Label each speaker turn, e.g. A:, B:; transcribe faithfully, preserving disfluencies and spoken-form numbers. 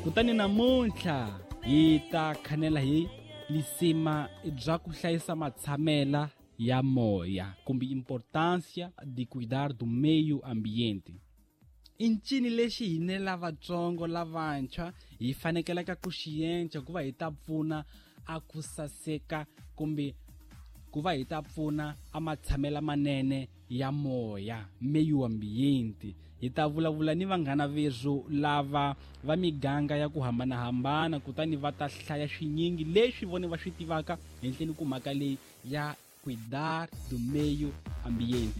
A: Kutani namuntlha hi ta khanela hi lisima bya ku hlayisa matshamela ya moya kumbe importância de cuidar do meio ambiente. I ncini lexi hine lavatsongo lavantshwa hi fanekelaka ku xiyenca ku va hi ta pfuna a ku saseka kumbe ku va hi ta pfuna a matshamela manene ya moya meio ambiente. Hi ta vulavula ni vanghana vezu lava va miganga ya ku hambanahambana kutani va ta hlaya swinyingi leswi vone va swi tivaka henhleni ku mhaka leyi ya cuidar do meio ambiente.